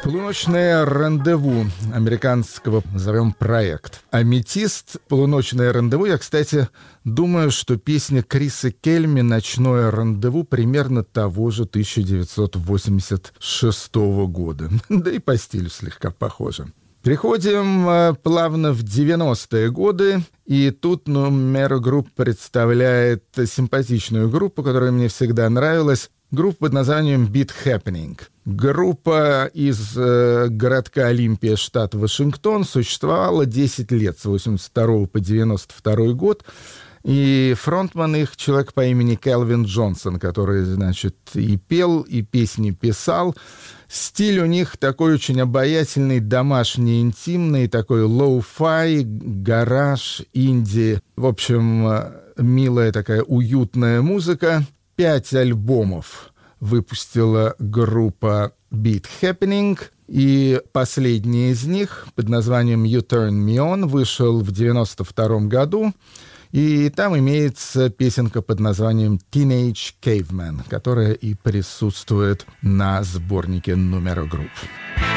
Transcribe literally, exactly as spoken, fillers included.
Полуночное рандеву американского, назовем, проект. Аметист, полуночное рандеву. Я, кстати, думаю, что песня Криса Кельми «Ночное рандеву» примерно того же тысяча девятьсот восемьдесят шестого года. Да и по стилю слегка похоже. Переходим э, плавно в девяностые годы, и тут Numero Group представляет симпатичную группу, которая мне всегда нравилась. Группа под названием Beat Happening. Группа из э, городка Олимпия, штат Вашингтон, существовала десять лет, с восемьдесят второго по девяносто второй год. И фронтман их человек по имени Келвин Джонсон, который, значит, и пел, и песни писал. Стиль у них такой очень обаятельный, домашний, интимный, такой лоу-фай, гараж, инди. В общем, милая такая уютная музыка. Пять альбомов выпустила группа Beat Happening, и последний из них под названием You Turn Me On вышел в девяносто втором году, и там имеется песенка под названием Teenage Caveman, которая и присутствует на сборнике Numero Group.